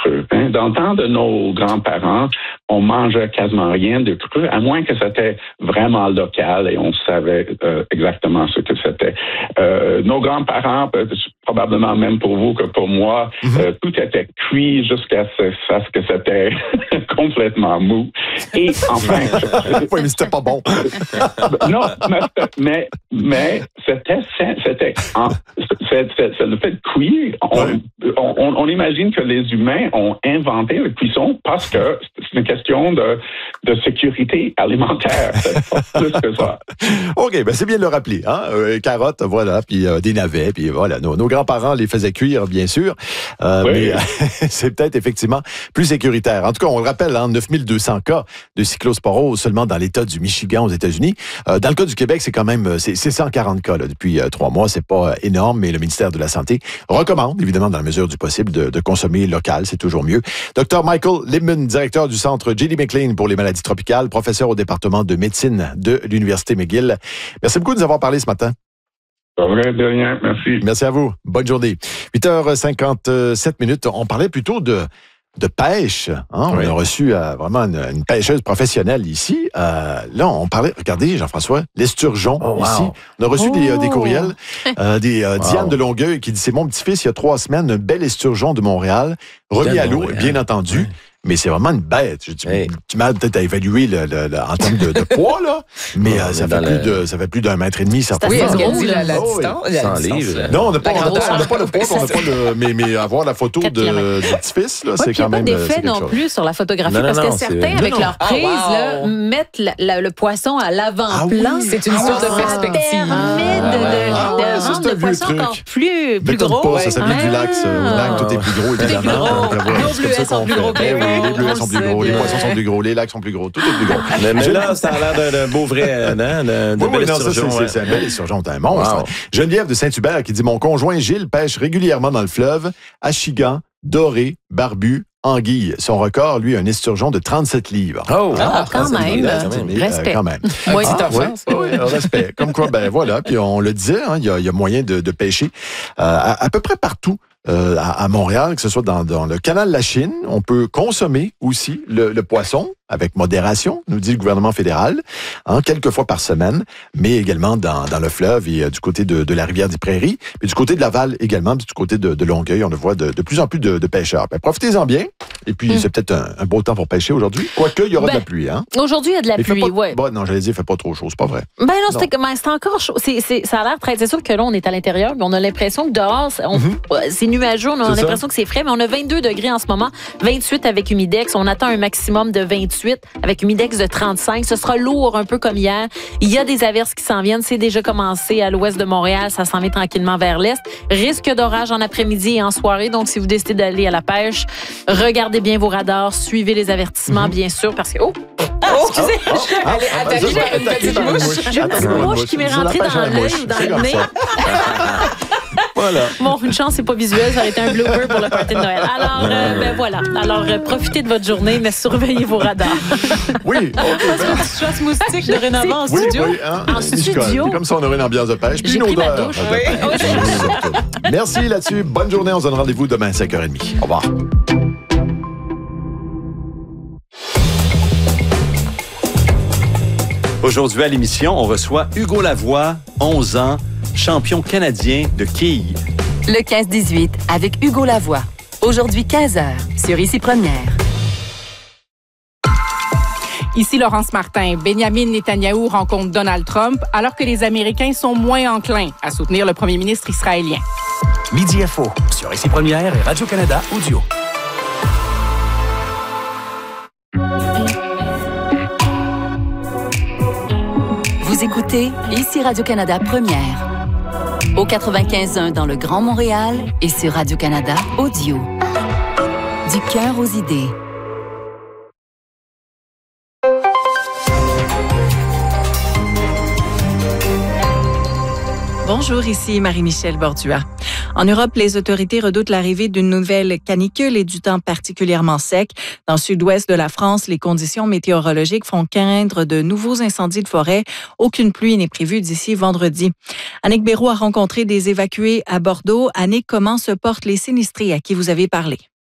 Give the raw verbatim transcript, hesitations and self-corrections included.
cru. Hein. Dans le temps de nos grands-parents, on mangeait quasiment rien de cru, à moins que c'était vraiment local et on savait euh, exactement ce que c'était. Euh, nos grands-parents, probablement même pour vous que pour moi, mm-hmm. euh, tout était cuit jusqu'à ce, à ce que c'était complètement mou. Et enfin... oui, mais c'était pas bon. non, mais, mais, mais c'était... c'était en, c'est, c'est, c'est le fait de cuire. On, ouais. on, on, on imagine que les humains ont inventé la cuisson parce que c'est une question de, de sécurité alimentaire. C'est pas plus que ça. OK, ben c'est bien de le rappeler. Hein? Euh, carottes, voilà, puis euh, des navets, puis voilà. Nos, nos grands-parents les faisaient cuire, bien sûr. Euh, oui. Mais c'est peut-être effectivement plus sécuritaire. En tout cas, on le rappelle, hein, neuf mille deux cents cas de cyclosporose seulement dans l'État du Michigan aux États-Unis. Euh, dans le cas du Québec, c'est quand même c'est, c'est cent quarante cas là, depuis euh, trois mois. C'est pas euh, énorme, mais le ministère de la Santé recommande, évidemment, dans la mesure du possible, de, de consommer local. C'est toujours mieux. Docteur Michael Libman, directeur du centre J D McLean pour les maladies tropicales, professeur au département de médecine de l'Université McGill. Merci beaucoup de nous avoir parlé ce matin. Pas vrai, de rien. Merci. Merci à vous. Bonne journée. huit heures cinquante-sept minutes. On parlait plutôt de de pêche. Hein? Oui. On a reçu euh, vraiment une, une pêcheuse professionnelle ici. Euh, là, on parlait, regardez, Jean-François, l'esturgeon oh, wow. ici. On a reçu oh. des, euh, des courriels, euh, des euh, wow. Diane de Longueuil qui dit, c'est mon petit-fils, il y a trois semaines, un bel esturgeon de Montréal, remis Diane à l'eau, bien entendu. Oui. Mais c'est vraiment une bête. Tu, hey. tu m'as peut-être à évaluer le, le, le, en termes de, de poids, là, mais oh, euh, ça, fait plus le... de, ça fait plus d'un mètre et demi, certainement. Oui, est-ce qu'elle dit la, la oh, distance? Oui. cent livres. Non, on n'a pas, pas, pas le poids, on n'a pas le... Mais, mais avoir la photo de, du petit-fils, là, ouais, c'est quand même... Il n'y a pas d'effet non chose. Plus sur la photographie, non, non, parce que non, certains, avec non, leur prise, oh, wow. là, mettent la, la, le poisson à l'avant-plan. Ah oui, c'est une histoire ah, de perspective. Ça permet de rendre le poisson encore plus gros. Ça s'appelle du lac. Au lac, tout est plus gros, évidemment. Les bleuets sont plus gros. Les bleuets sont plus gros, les poissons sont plus gros, les lacs sont plus gros, tout est plus gros. Mais, mais là, ça a l'air d'un beau vrai, hein, de, de oui, bel oui, esturgeon. C'est, c'est, c'est un bel esturgeon, t'es un monstre. Wow. Geneviève de Saint-Hubert qui dit, mon conjoint Gilles pêche régulièrement dans le fleuve, achigan, doré, barbu, anguille. Son record, lui, un esturgeon de trente-sept livres. Oh, ah, quand, même. Livres, mais, respect. Euh, quand même. Oui, c'est ah, ouais, ouais, respect. Comme quoi, ben voilà, puis on le disait, il hein, y, y a moyen de, de pêcher euh, à, à peu près partout. Euh, à, à Montréal, que ce soit dans, dans le canal de la Chine, on peut consommer aussi le, le poisson avec modération, nous dit le gouvernement fédéral, hein, quelques fois par semaine, mais également dans, dans le fleuve et euh, du côté de, de la rivière des Prairies, puis du côté de Laval également, puis du côté de, de Longueuil, on le voit de, de plus en plus de, de pêcheurs. Ben, profitez-en bien, et puis mm. c'est peut-être un, un beau temps pour pêcher aujourd'hui, quoique il y aura ben, de la pluie. Hein? Aujourd'hui, il y a de la mais pluie, oui. Bon, non, j'allais dire, il fait pas trop chaud, c'est pas vrai. Ben non, non. C'était, ben, c'est encore chaud. C'est, c'est, ça a l'air très... C'est sûr que là, on est à l'intérieur, mais on a l'impression que dehors, on, mm-hmm. c'est nuageux, on a c'est l'impression ça. Que c'est frais, mais on a vingt-deux degrés en ce moment, vingt-huit avec humidex, on attend un maximum de vingt-huit avec humidex de trente-cinq. Ce sera lourd un peu comme hier. Il y a des averses qui s'en viennent. C'est déjà commencé à l'ouest de Montréal. Ça s'en vient tranquillement vers l'est. Risque d'orage en après-midi et en soirée. Donc, si vous décidez d'aller à la pêche, regardez bien vos radars. Suivez les avertissements, mm-hmm. bien sûr, parce que... Oh! Ah, excusez! Oh, oh, oh, Allez, oh, attaquez une petite mouche. J'ai une petite mouche qui m'est rentrée dans l'œil ou dans le nez. Voilà. Bon, une chance, c'est pas visuel. Ça aurait été un blooper pour le party de Noël. Alors, euh, ben voilà. Alors, euh, profitez de votre journée, mais surveillez vos radars. Oui. Parce qu'on se chasse moustique de rénovant en oui, studio. Oui, hein, en studio. Comme ça, on aurait une ambiance de pêche. Puis j'ai une pris odeur. ma douche. Oui. Merci là-dessus. Bonne journée. On se donne rendez-vous demain à cinq heures trente. Au revoir. Aujourd'hui à l'émission, on reçoit Hugo Lavoie, onze ans, champion canadien de quilles. Le quinze dix-huit avec Hugo Lavoie. Aujourd'hui quinze heures sur Ici Première. Ici Laurence Martin. Benjamin Netanyahou rencontre Donald Trump alors que les Américains sont moins enclins à soutenir le premier ministre israélien. Midi F O sur Ici Première et Radio-Canada Audio. Vous écoutez Ici Radio-Canada Première. Au quatre-vingt-quinze point un dans le Grand Montréal et sur Radio-Canada Audio. Du cœur aux idées. Bonjour, ici Marie-Michel Bordua. En Europe, les autorités redoutent l'arrivée d'une nouvelle canicule et du temps particulièrement sec. Dans le sud-ouest de la France, les conditions météorologiques font craindre de nouveaux incendies de forêt. Aucune pluie n'est prévue d'ici vendredi. Annick Béraud a rencontré des évacués à Bordeaux. Annick, comment se portent les sinistrés à qui vous avez parlé?